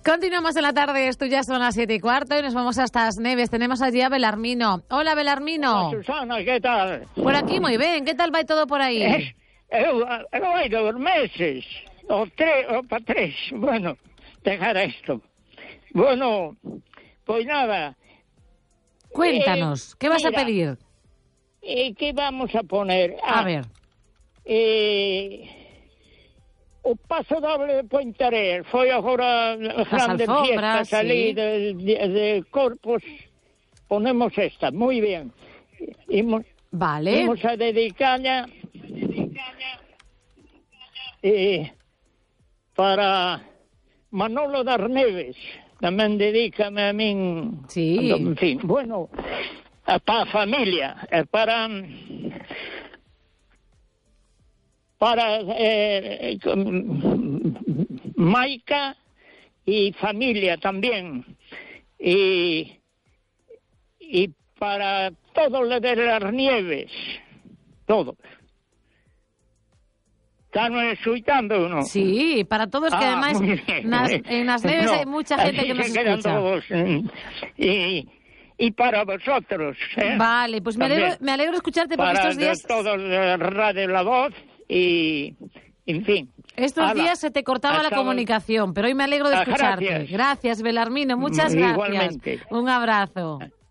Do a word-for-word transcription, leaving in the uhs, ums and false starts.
Continuamos en la tarde, esto ya son las siete y cuarto y nos vamos hasta As Neves. Tenemos allí a Belarmino. Hola, Belarmino. Hola, Susana, ¿qué tal? Por aquí muy bien, ¿qué tal va todo por aí? Eh, eu, eu hai dos meses, o tres, o pa tres, bueno, dejar esto. Bueno, pues nada. Cuéntanos, eh, ¿qué vas mira, a pedir? Eh, ¿Qué vamos a poner? Ah, A ver. Eh, o paso doble de Pointarés foi agora grande fiesta, salí sí. de, de, de Corpus, ponemos esta, muy bien. Imos, vale. Vamos a dedicarla eh, para Manolo das Neves, tamén dedícame a min. Sí. En fin, bueno, para a familia, para... para eh, Maica y familia también, y, y para todo lo de las Nieves, todo. ¿Están escuchando o no? Sí, para todos, que ah, además nas, en As Neves no, hay mucha gente que nos se quedan escucha. Todos, y, y para vosotros. ¿eh? Vale, pues me alegro, me alegro de escucharte porque para estos días... Para todos de Radio La Voz y, en fin. Estos Ala, días se te cortaba la comunicación, pero hoy me alegro de escucharte. Gracias, gracias Belarmino, muchas gracias. Igualmente. Un abrazo.